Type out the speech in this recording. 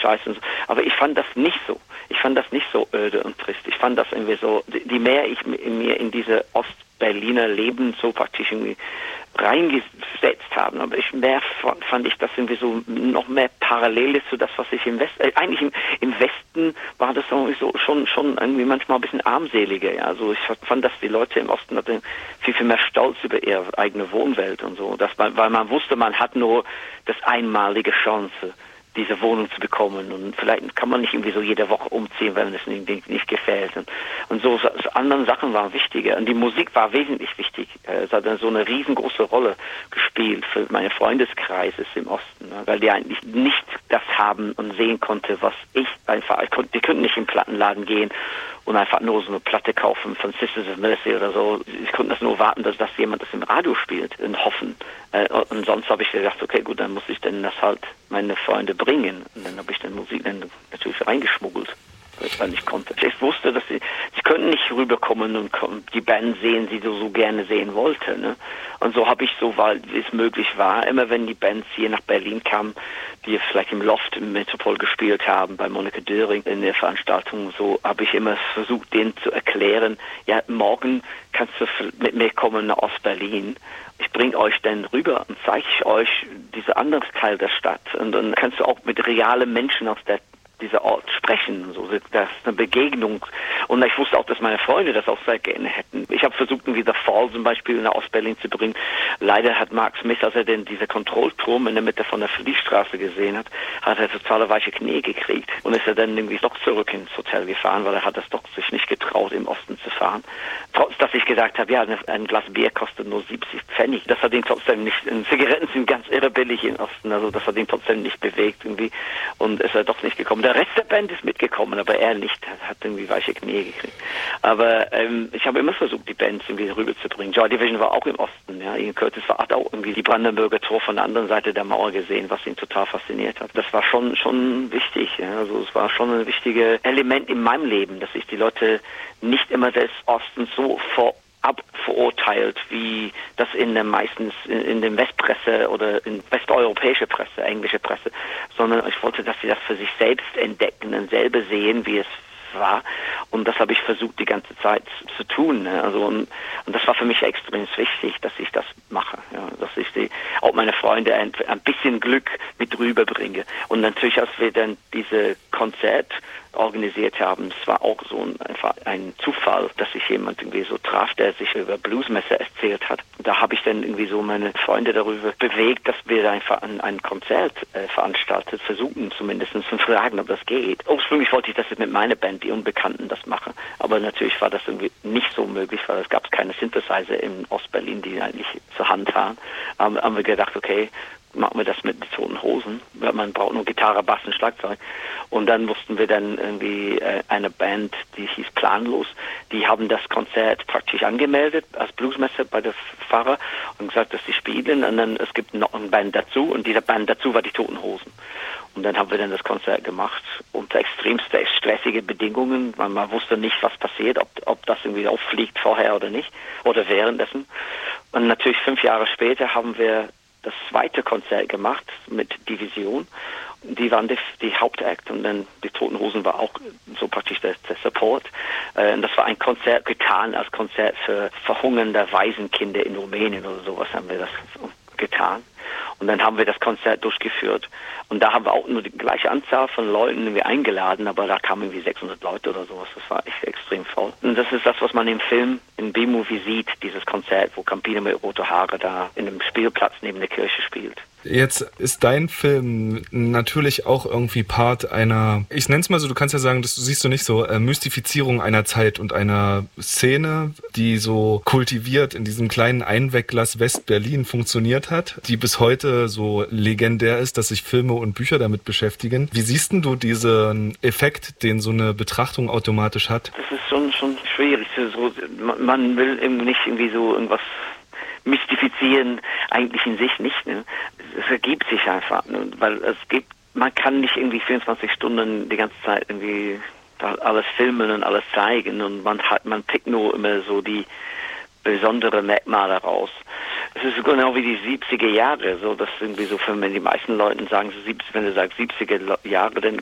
scheiße. Und so. Aber ich fand das nicht so. Ich fand das nicht so öde und trist. Ich fand das irgendwie so, je mehr ich mir in diese Ostberliner Leben so praktisch irgendwie reingesetzt haben, aber fand ich das irgendwie so noch mehr Parallele zu das, was ich im Westen, eigentlich im Westen war das so schon irgendwie manchmal ein bisschen armseliger, ja. Also ich fand, dass die Leute im Osten hatten viel mehr Stolz über ihre eigene Wohnwelt und so, weil man wusste, man hat nur das einmalige Chance, diese Wohnung zu bekommen, und vielleicht kann man nicht irgendwie so jede Woche umziehen, wenn es nicht gefällt, und so andere Sachen waren wichtiger, und die Musik war wesentlich wichtig. Es hat dann so eine riesengroße Rolle gespielt für meine Freundeskreises im Osten, weil die eigentlich nicht das haben und sehen konnte, was ich einfach, die könnten nicht im Plattenladen gehen und einfach nur so eine Platte kaufen von Sisters of Mercy oder so. Ich konnte das nur warten, dass jemand das im Radio spielt und hoffen. Und sonst habe ich gedacht, okay, gut, dann muss ich dann das halt meine Freunde bringen. Und dann habe ich dann Musik dann natürlich reingeschmuggelt, weil ich dann nicht konnte. Ich wusste, dass sie könnten nicht rüberkommen und die Band sehen, die du so gerne sehen wollte. Ne? Und so habe ich, so weit wie es möglich war, immer wenn die Bands hier nach Berlin kamen, die vielleicht im Loft im Metropol gespielt haben, bei Monika Döring in der Veranstaltung, so habe ich immer versucht, denen zu erklären, ja, morgen kannst du mit mir kommen nach Ostberlin. Ich bringe euch dann rüber und zeige euch diese andere Teil der Stadt. Und dann kannst du auch mit realen Menschen aus dieser Ort sprechen. So, das ist eine Begegnung. Und ich wusste auch, dass meine Freunde das auch sehr gerne hätten. Ich habe versucht, irgendwie The Fall zum Beispiel nach Ostberlin zu bringen. Leider hat Mark Smith, als er denn diese Kontrollturm in der Mitte von der Friedrichstraße gesehen hat, hat er totale weiche Knie gekriegt. Und ist er dann irgendwie doch zurück ins Hotel gefahren, weil er hat das doch sich nicht getraut, im Osten zu fahren. Trotz, dass ich gesagt habe, ja, ein Glas Bier kostet nur 70 Pfennig. Das hat ihn trotzdem nicht, Zigaretten sind ganz irre billig im Osten, also das hat ihn trotzdem nicht bewegt irgendwie. Und ist er doch nicht gekommen. Der Rest der Band ist mitgekommen, aber er nicht, hat irgendwie weiche Knie gekriegt. Aber ich habe immer versucht, die Bands irgendwie rüberzubringen. Joy Division war auch im Osten, ja. Ian Curtis hat auch irgendwie die Brandenburger Tor von der anderen Seite der Mauer gesehen, was ihn total fasziniert hat. Das war schon wichtig, ja. Also es war schon ein wichtiges Element in meinem Leben, dass ich die Leute nicht immer des Ostens so verurteilt, wie das meistens in der Westpresse oder in westeuropäische Presse, englische Presse, sondern ich wollte, dass sie das für sich selbst entdecken und selber sehen, wie es war. Und das habe ich versucht, die ganze Zeit zu tun. Ne? Also, und das war für mich extrem wichtig, dass ich das mache. Ja? Dass ich auch meine Freunde ein bisschen Glück mit rüberbringe. Und natürlich, als wir dann diese Konzert organisiert haben, es war auch so einfach ein Zufall, dass sich jemand irgendwie so traf, der sich über Bluesmesse erzählt hat. Da habe ich dann irgendwie so meine Freunde darüber bewegt, dass wir einfach ein Konzert veranstaltet, versuchen zumindest zu fragen, ob das geht. Ursprünglich wollte ich, dass ich mit meiner Band, die Unbekannten, das mache. Aber natürlich war das irgendwie nicht so möglich, weil es gab keine Synthesizer in Ostberlin, die eigentlich zur Hand waren. Haben wir gedacht, okay, machen wir das mit den Toten Hosen. Man braucht nur Gitarre, Bass und Schlagzeug. Und dann mussten wir dann irgendwie eine Band, die hieß Planlos, die haben das Konzert praktisch angemeldet als Bluesmesse bei der Pfarrer und gesagt, dass sie spielen. Und dann es gibt noch eine Band dazu und diese Band dazu war die Toten Hosen. Und dann haben wir dann das Konzert gemacht unter extremst stressige Bedingungen. Man wusste nicht, was passiert, ob das irgendwie auffliegt vorher oder nicht oder währenddessen. Und natürlich 5 Jahre später haben wir das zweite Konzert gemacht mit Division. Die waren die Hauptakt und dann die Toten Hosen war auch so praktisch der Support. Und das war ein Konzert getan als Konzert für verhungernde Waisenkinder in Rumänien oder sowas haben wir das getan. Und dann haben wir das Konzert durchgeführt. Und da haben wir auch nur die gleiche Anzahl von Leuten irgendwie eingeladen, aber da kamen irgendwie 600 Leute oder sowas. Das war echt extrem voll. Und das ist das, was man im Film, in B-Movie sieht, dieses Konzert, wo Campino mit roten Haare da in einem Spielplatz neben der Kirche spielt. Jetzt ist dein Film natürlich auch irgendwie Part einer, ich nenne es mal so, du kannst ja sagen, das siehst du nicht so, Mystifizierung einer Zeit und einer Szene, die so kultiviert in diesem kleinen Einwegglas West-Berlin funktioniert hat, die bis heute so legendär ist, dass sich Filme und Bücher damit beschäftigen. Wie siehst denn du diesen Effekt, den so eine Betrachtung automatisch hat? Das ist schon schwierig. So, man will eben nicht irgendwie so irgendwas mystifizieren, eigentlich in sich nicht. Ne? Es ergibt sich einfach, ne? Weil man kann nicht irgendwie 24 Stunden die ganze Zeit irgendwie alles filmen und alles zeigen und man pickt nur immer so die besondere Merkmale raus. Es ist genau wie die 70er Jahre, so dass irgendwie so, wenn die meisten Leute sagen, wenn du sagst 70er Jahre, dann